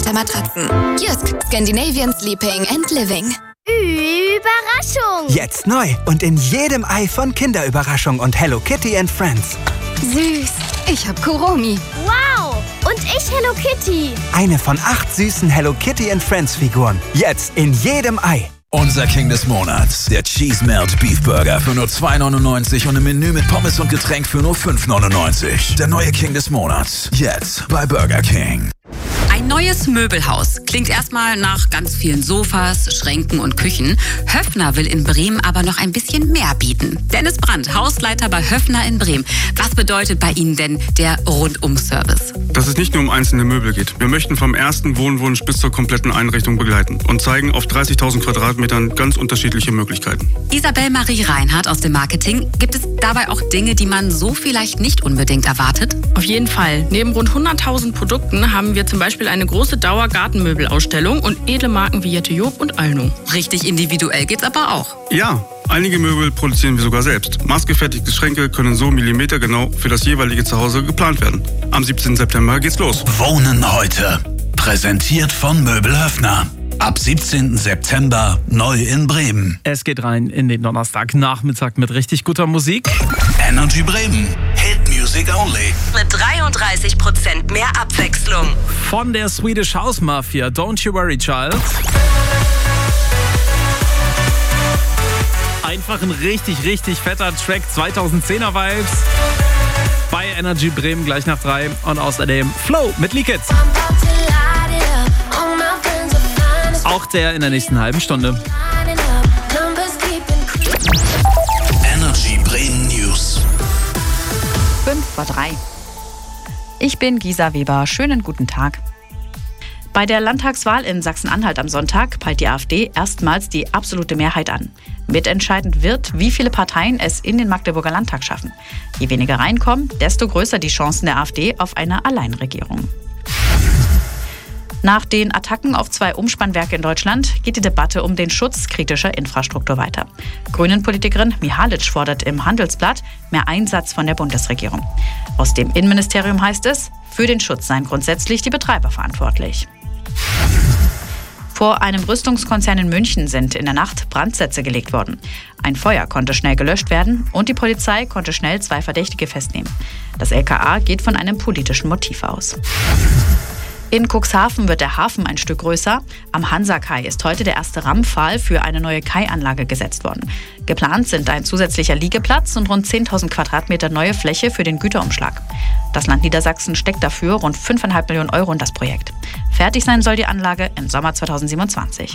Matratzen. Jysk, Scandinavian Sleeping and Living. Überraschung! Jetzt neu und in jedem Ei von Kinderüberraschung und Hello Kitty and Friends. Süß. Ich hab Kuromi. Wow! Und ich Hello Kitty. Eine von 8 süßen Hello Kitty and Friends Figuren. Jetzt in jedem Ei. Unser King des Monats, der Cheese Melt Beef Burger für nur $2,99 und im Menü mit Pommes und Getränk für nur $5,99. Der neue King des Monats, jetzt bei Burger King. Ein neues Möbelhaus. Klingt erstmal nach ganz vielen Sofas, Schränken und Küchen. Höffner will in Bremen aber noch ein bisschen mehr bieten. Dennis Brandt, Hausleiter bei Höffner in Bremen. Was bedeutet bei Ihnen denn der Rundum-Service? Dass es nicht nur um einzelne Möbel geht. Wir möchten vom ersten Wohnwunsch bis zur kompletten Einrichtung begleiten und zeigen auf 30.000 Quadratmetern ganz unterschiedliche Möglichkeiten. Isabel Marie Reinhardt aus dem Marketing. Gibt es dabei auch Dinge, die man so vielleicht nicht unbedingt erwartet? Auf jeden Fall. Neben rund 100.000 Produkten haben wir zum Beispiel eine große Dauergartenmöbelausstellung und edle Marken wie Jette Job und Alno. Richtig individuell geht's aber auch. Ja, einige Möbel produzieren wir sogar selbst. Maßgefertigte Schränke können so millimetergenau für das jeweilige Zuhause geplant werden. Am 17. September geht's los. Wohnen heute. Präsentiert von Möbel Höffner. Ab 17. September neu in Bremen. Es geht rein in den Donnerstagnachmittag mit richtig guter Musik. Energy Bremen. Hit Music Only. Mit 33% mehr Abwechslung. Von der Swedish House Mafia, Don't You Worry Child. Einfach ein richtig, richtig fetter Track, 2010er Vibes. Bei Energy Bremen gleich nach 3 und außerdem Flow mit Leakits. Auch der in der nächsten halben Stunde. Energy Bremen News. 5:03. Ich bin Gisa Weber. Schönen guten Tag. Bei der Landtagswahl in Sachsen-Anhalt am Sonntag peilt die AfD erstmals die absolute Mehrheit an. Mitentscheidend wird, wie viele Parteien es in den Magdeburger Landtag schaffen. Je weniger reinkommen, desto größer die Chancen der AfD auf eine Alleinregierung. Nach den Attacken auf 2 Umspannwerke in Deutschland geht die Debatte um den Schutz kritischer Infrastruktur weiter. Grünen-Politikerin Mihalic fordert im Handelsblatt mehr Einsatz von der Bundesregierung. Aus dem Innenministerium heißt es, für den Schutz seien grundsätzlich die Betreiber verantwortlich. Vor einem Rüstungskonzern in München sind in der Nacht Brandsätze gelegt worden. Ein Feuer konnte schnell gelöscht werden und die Polizei konnte schnell 2 Verdächtige festnehmen. Das LKA geht von einem politischen Motiv aus. In Cuxhaven wird der Hafen ein Stück größer. Am Hansakai ist heute der erste Rahmenpfahl für eine neue Kaianlage gesetzt worden. Geplant sind ein zusätzlicher Liegeplatz und rund 10.000 Quadratmeter neue Fläche für den Güterumschlag. Das Land Niedersachsen steckt dafür rund 5,5 Millionen Euro in das Projekt. Fertig sein soll die Anlage im Sommer 2027.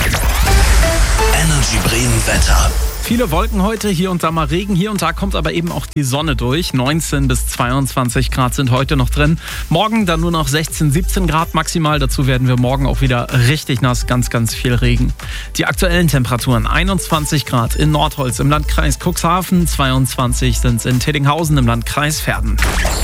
Energy Bremen Wetter. Viele Wolken heute, hier und da mal Regen, hier und da kommt aber eben auch die Sonne durch. 19 bis 22 Grad sind heute noch drin. Morgen dann nur noch 16, 17 Grad maximal. Dazu werden wir morgen auch wieder richtig nass, ganz, ganz viel Regen. Die aktuellen Temperaturen: 21 Grad in Nordholz im Landkreis Cuxhaven, 22 sind es in Teddinghausen im Landkreis Verden.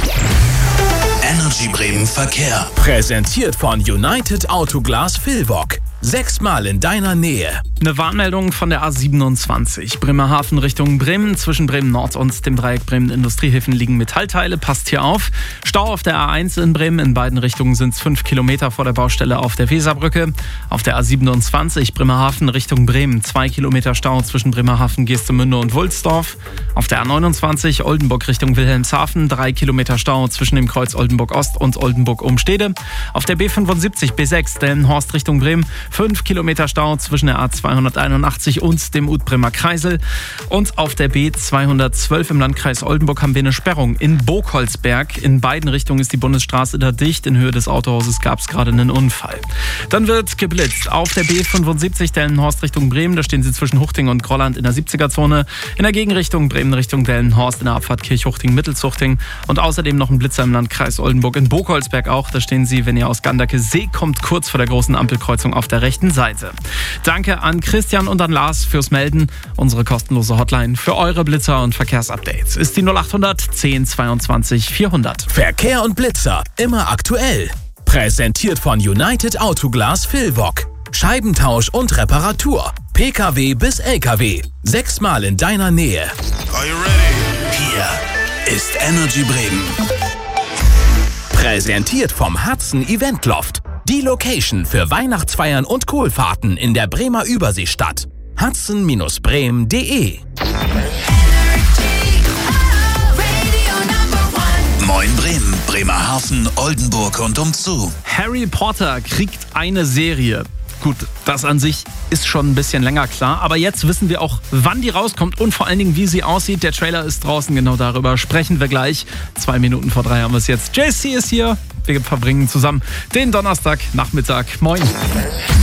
Energy Bremen Verkehr. Präsentiert von United Autoglas Vilvoc. 6-mal in deiner Nähe. Eine Warnmeldung von der A27. Bremerhaven Richtung Bremen. Zwischen Bremen Nord und dem Dreieck Bremen Industriehäfen liegen Metallteile. Passt hier auf. Stau auf der A1 in Bremen. In beiden Richtungen sind es 5 Kilometer vor der Baustelle auf der Weserbrücke. Auf der A27 Bremerhaven Richtung Bremen. 2 Kilometer Stau zwischen Bremerhaven, Geestemünde und Wulsdorf. Auf der A29 Oldenburg Richtung Wilhelmshaven. 3 Kilometer Stau zwischen dem Kreuz Oldenburg Ost und Oldenburg Umstede. Auf der B75 B6 Delmenhorst Richtung Bremen. 5 Kilometer Stau zwischen der A281 und dem Utbremer Kreisel. Und auf der B212 im Landkreis Oldenburg haben wir eine Sperrung in Burgholzberg. In beiden Richtungen ist die Bundesstraße da dicht. In Höhe des Autohauses gab es gerade einen Unfall. Dann wird geblitzt auf der B75 Delmenhorst Richtung Bremen. Da stehen sie zwischen Huchting und Grolland in der 70er-Zone. In der Gegenrichtung Bremen Richtung Delmenhorst in der Abfahrt Kirchhuchting-Mittelzuchting. Und außerdem noch ein Blitzer im Landkreis Oldenburg in Burgholzberg auch. Da stehen sie, wenn ihr aus Gandake See kommt, kurz vor der großen Ampelkreuzung auf der rechten Seite. Danke an Christian und an Lars fürs Melden. Unsere kostenlose Hotline für eure Blitzer- und Verkehrsupdates ist die 0800 10 22 400. Verkehr und Blitzer, immer aktuell. Präsentiert von United Autoglas Vilvoc. Scheibentausch und Reparatur. PKW bis LKW. 6-mal in deiner Nähe. Are you ready? Hier ist Energy Bremen. Präsentiert vom Hudson Event Loft. Die Location für Weihnachtsfeiern und Kohlfahrten in der Bremer Überseestadt. hudson-bremen.de. Moin Bremen, Bremerhaven, Oldenburg und umzu. Harry Potter kriegt eine Serie. Gut, das an sich ist schon ein bisschen länger klar, aber jetzt wissen wir auch, wann die rauskommt und vor allen Dingen, wie sie aussieht. Der Trailer ist draußen, genau darüber sprechen wir gleich. 2 Minuten vor 3 haben wir es jetzt. JC ist hier, wir verbringen zusammen den Donnerstagnachmittag. Moin.